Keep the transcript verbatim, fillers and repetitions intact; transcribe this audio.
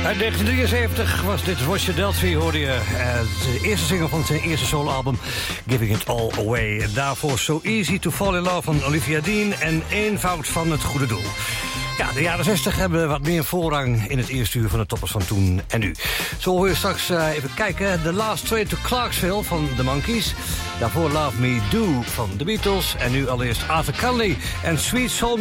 Uit negentien drieënzeventig was dit Roger Daltrey, hoorde je. Uh, de eerste single van zijn eerste soloalbum, Giving It All Away. Daarvoor So Easy to Fall in Love van Olivia Dean en Eenvoud van het Goede Doel. Ja, de jaren zestig hebben wat meer voorrang in het eerste uur van de toppers van toen en nu. Zo hoor je straks uh, even kijken. The Last Train to Clarksville van The Monkees. Daarvoor Love Me Do van The Beatles. En nu allereerst Arthur Conley en Sweet Soul